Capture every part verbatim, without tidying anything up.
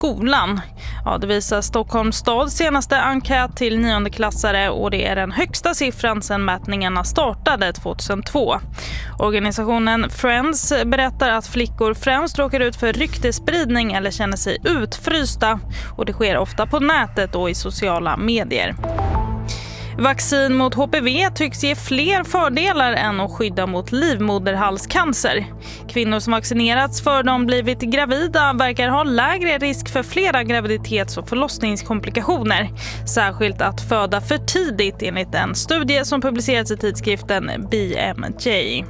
skolan. Ja, det visar Stockholms stads senaste enkät till niondeklassare och det är den högsta siffran sedan mätningarna startade tjugohundratvå. Organisationen Friends berättar att flickor främst råkar ut för ryktesspridning eller känner sig utfrysta och det sker ofta på nätet och i sociala medier. Vaccin mot H P V tycks ge fler fördelar än att skydda mot livmoderhalscancer. Kvinnor som vaccinerats för de blivit gravida verkar ha lägre risk för flera graviditets- och förlossningskomplikationer. Särskilt att föda för tidigt enligt en studie som publicerats i tidskriften B M J.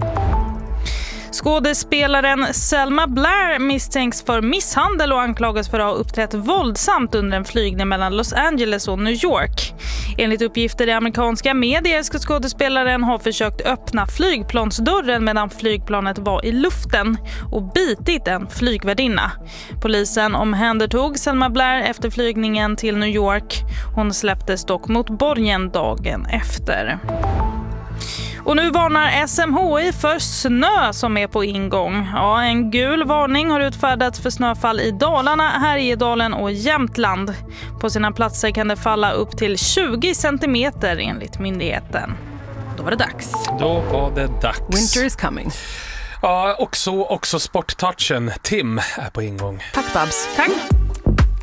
Skådespelaren Selma Blair misstänks för misshandel och anklagas för att ha uppträtt våldsamt under en flygning mellan Los Angeles och New York. Enligt uppgifter i amerikanska medier ska skådespelaren ha försökt öppna flygplansdörren medan flygplanet var i luften och bitit en flygvärdinna. Polisen omhändertog Selma Blair efter flygningen till New York. Hon släpptes dock mot borgen dagen efter. Och nu varnar S M H I för snö som är på ingång. Ja, en gul varning har utfärdats för snöfall i Dalarna, Härjedalen och Jämtland. På sina platser kan det falla upp till tjugo centimeter enligt myndigheten. Då var det dags. Då var det dags. Winter is coming. Ja, också, också sporttouchen. Tim är på ingång. Tack Babs. Tack.